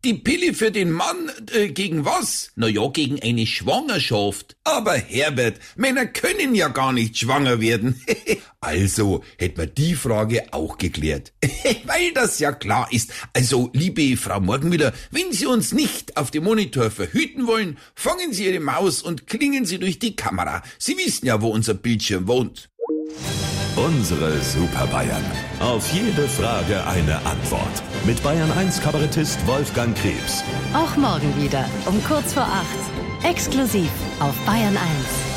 Die Pille für den Mann, gegen was? Na ja, gegen eine Schwangerschaft. Aber Herbert, Männer können ja gar nicht schwanger werden. Also, hätten wir die Frage auch geklärt. Weil das ja klar ist. Also, liebe Frau Morgenmüller, wenn Sie uns nicht auf dem Monitor verhüten wollen, fangen Sie Ihre Maus und klingen Sie durch die Kamera. Sie wissen ja, wo unser Bildschirm wohnt. Unsere Super Bayern. Auf jede Frage eine Antwort. Mit Bayern 1 Kabarettist Wolfgang Krebs. Auch morgen wieder um kurz vor 8. Exklusiv auf Bayern 1.